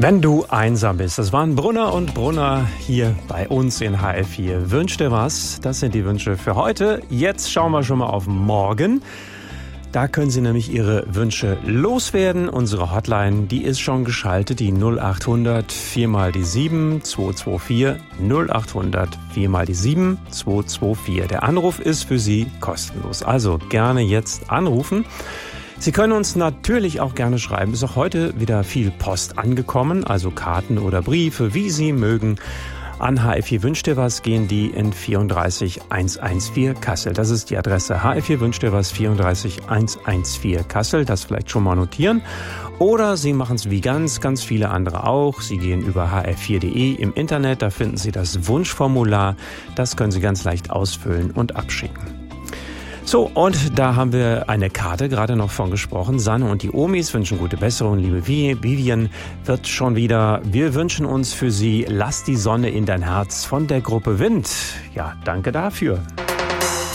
Wenn du einsam bist, das waren Brunner und Brunner hier bei uns in HR4. Wünsch dir was, das sind die Wünsche für heute. Jetzt schauen wir schon mal auf morgen. Da können Sie nämlich Ihre Wünsche loswerden. Unsere Hotline, die ist schon geschaltet, die 0800 4 mal die 7 224 0800 4 mal die 7 224. Der Anruf ist für Sie kostenlos. Also gerne jetzt anrufen. Sie können uns natürlich auch gerne schreiben. Ist auch heute wieder viel Post angekommen, also Karten oder Briefe, wie Sie mögen. An HR4 Wünsch dir was gehen die in 34114 Kassel. Das ist die Adresse HR4 Wünsch dir was 34114 Kassel. Das vielleicht schon mal notieren. Oder Sie machen es wie ganz viele andere auch. Sie gehen über hr4.de im Internet. Da finden Sie das Wunschformular. Das können Sie ganz leicht ausfüllen und abschicken. So, und da haben wir eine Karte gerade noch von gesprochen. Sanne und die Omis wünschen gute Besserung. Liebe Vivian wird schon wieder. Wir wünschen uns für Sie Lass die Sonne in dein Herz von der Gruppe Wind. Ja, danke dafür.